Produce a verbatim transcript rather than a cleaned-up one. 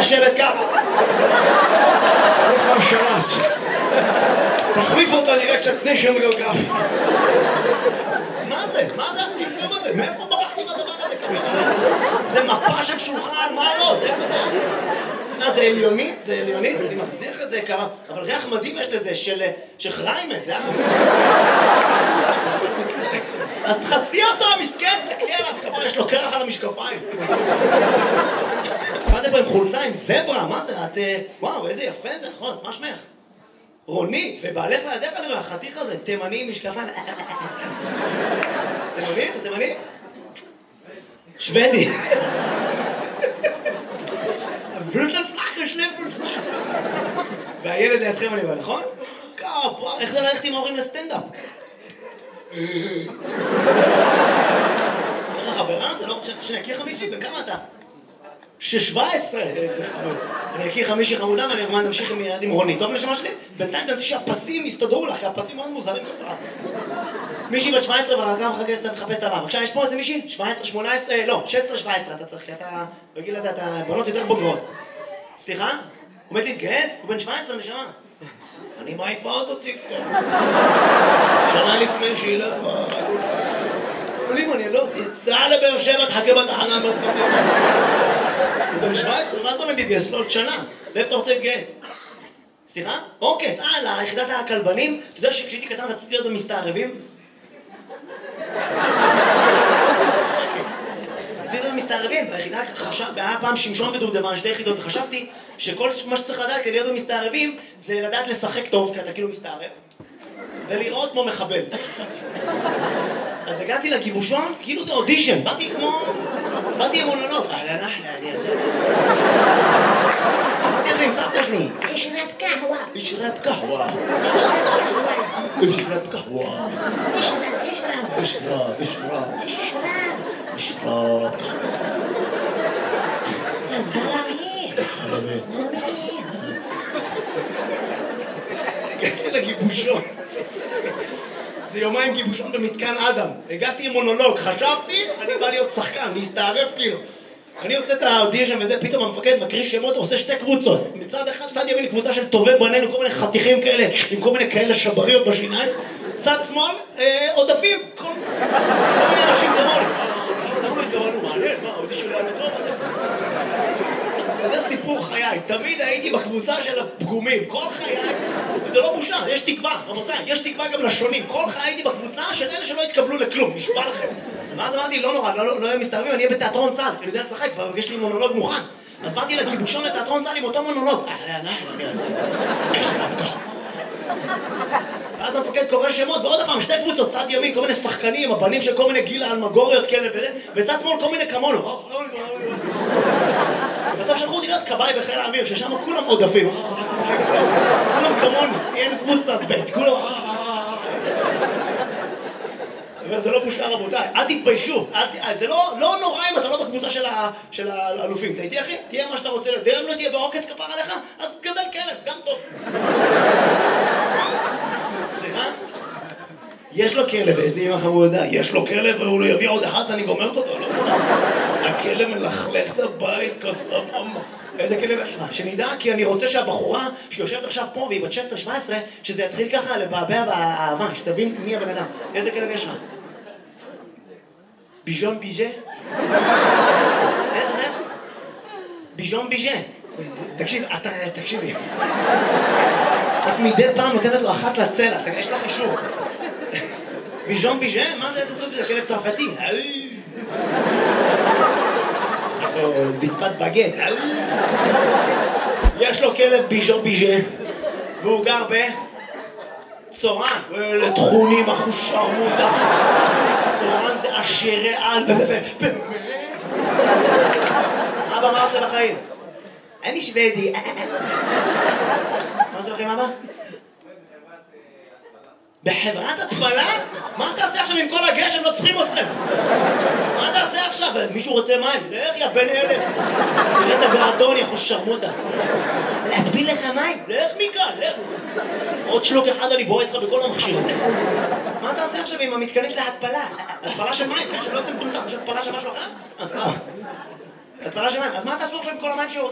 לשבת ככה. איפה השלט? תחליף אותו, נראה קצת נשם גלגל. מה זה? מה זה הטמטום הזה? מאיפה ברחתי מהדבר הזה? זה מפה של שולחן, מה לא? זה מדע. אה, זה עליונית? זה עליונית? אני מחזיר את זה כמה... אבל ריח מדהים יש לזה, של חריימה, זה... אז תחסי אותו, המסכן, תקלי עליו, כמה יש לו קרח על המשקפיים. באתם פה עם חולצה עם זברה, מה זה? את... וואו, איזה יפה זה, נכון, מה שמך? רונית, ובעלך לידך אני רואה, החתיך הזה, תימני עם משקפיים. תימני? אתה תימני? שוודי. והילד לידכם אני רואה, נכון? כפה, איך זה ללכת עם ההורים לסטנדאפ? איך החברה? אתה לא רוצה שאני אכיר חמישי? בן כמה אתה? שש-שבע עשרה! איזה חמוד. אני אכיר חמישי חמודה ואני אגמן נמשיך עם ילד עם רונית. טוב לשמה שלי? בינתיים תנסי שהפסים יסתדרו לך, כי הפסים מאוד מוזרים כפרה. מישהי בת שבע עשרה והרגע מחפש את הבא. בבקשה, יש פה איזה מישהי? שבע עשרה, שמונה עשרה, לא, שש עשרה, שבע עשרה אתה צריך, כי אתה... בגיל הזה אתה בנות יותר בוגרות. סליחה? עומד להתגייס? הוא בן שבע עשרה נשמה. אני מעיפה אותו טיקטוק. שנה לפני שילך כבר... אבל אם אני לא... תצא לבאר שבע, תחכה בתחנה המרכזית. הוא בן שבע עשרה, מה זה עומד להתגייס? לא, עוד שנה. ואיפה אתה רוצה להתגייס? סליחה? אוקיי, צאה ליחידת הכלבנים. אתה יודע שכשהייתי קטן רציתי להיות במסתערבים? רציתי להיות במסתערבים. ביחידה היה פעם שמשון ודובדבן, שתי יחידות, וחשבתי שכל מה שצריך לדעת כדי להיות במסתערבים זה לדעת לשחק טוב, כי אתה כאילו מסתערב, ולראות כמו מחבל. אז הגעתי לגיבושון, כאילו זה אודישן, באתי כמו... באתי עם מונולוג. אהלן אחלה, אני אעשה. אמרתי על זה עם סבתא שלי. אשרב קהווה. אשרב קהווה. אשרב קהווה. אשרב קהווה. אשרב, אשרב. אשרב, אשרב. אשרב. אשרב. זלמי. זלמי. הגעתי לגיבושון. זה יומיים גיבושון במתקן אדם. הגעתי עם מונולוג, חשבתי, אני בא להיות שחקן, להסתערף כאילו. אני עושה את האודישן וזה, פתאום המפקד מקריא שמות, עושה שתי קבוצות. מצד אחד, צד ימין קבוצה של טובי בנינו, כל מיני חתיכים כאלה, עם כל מיני כאלה שבריות בשיניים. צד שמאל, עודפים, כל מיני אנשים כמוני. למה התכוונו? מעניין, מה, האודישן לא היה טוב? וזה סיפור חיי, תמיד הייתי בקבוצה של הפגומים, כל חיי, וזה לא בושה, יש תקווה, רבותיי, יש תקווה גם לשונים, כל חיי הייתי בקבוצה של אלה שלא התקבלו לכלום, נשבע לכם. ואז אמרתי, לא נורא, לא, לא, לא מסתערבים, אני אהיה בתיאטרון צה"ל, אני יודע לשחק, כבר יש לי מונולוג מוכן. אז באתי לגיבושון לתיאטרון צה"ל עם אותו מונולוג. אה, אנחנו, אני אעשה, יש נתקה. ואז המפקד קורא שמות, ועוד הפעם, שתי קבוצות, צד ימין, כל מיני שחקנים, הבנים של כל מיני גיל אלמגוריות כאלה וזה, וצד שמאל כל מיני כמונו. בסוף שלחו אותי להיות כבאי בחיל האוויר, ששם כולם עודפים. כולם כמוני, אין קבוצה בית, כולם... וזה לא בושה רבותיי, אל תתביישו, זה לא נורא אם אתה לא בקבוצה של האלופים. אתה איתי אחי? תהיה מה שאתה רוצה להיות, ואם לא תהיה בעוקץ כפר עליך, אז גדל כלב, גם טוב. סליחה? יש לו כלב, איזה אמא חמודה, יש לו כלב והוא לא יביא עוד אחת, אני גומרת אותו, לא? הכלב מלכלך את הבית כסבבה. איזה כלב יש לך? שנדע, כי אני רוצה שהבחורה שיושבת עכשיו פה והיא בת שש עשרה שבע עשרה, שזה יתחיל ככה לבעבע באהבה, שתבין מי הבן אדם. איזה כלב יש לך? ביז'ון ביז'ה? איך, איך? ביז'ון ביז'ה. תקשיב, אתה, תקשיבי. את מדי פעם נותנת לו אחת לצלע, יש לך אישור. ביז'ון ביז'ה? מה זה, איזה סוג של כלב צרפתי? זקפת בגט. יש לו כלב ביז'ון ביז'ה והוא גר בצורן. אלה תכונים אחוש שרמוטה. צורן זה עשירי על. אבא, מה עושה בחיים? אני שוודי. מה עושה בחיים אבא? בחברת התפלה? מה תעשה עכשיו עם כל הגשם? לא צריכים אתכם. מה תעשה עכשיו? מישהו רוצה מים? לך יא בן אלף. תראה את הגרדון, יא חוש שרמוטה. להטביל לך מים? לך מכאן, לך. עוד שלוק אחד אני בועט לך בכל המכשיר הזה. מה תעשה עכשיו עם המתקנית להתפלה? התפלה של מים, כן? שלא יוצא מטומטם, יש התפלה של משהו אחר? אז מה? התפלה של מים. אז מה תעשו עכשיו עם כל המים שיורדים?